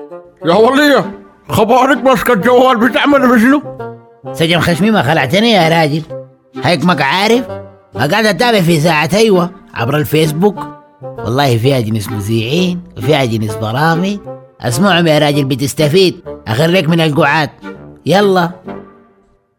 يا ولية، خبرك ماسكة الجوال بتعمل بشنو؟ سجن خشمي ما خلعتني يا راجل، هيك ماك عارف. قاعد اتابع في ساعة ايوه عبر الفيسبوك، والله فيها جنس مذيعين وفيها جنس برامج. اسمعهم يا راجل بتستفيد، اخريك من القعاد. يلا.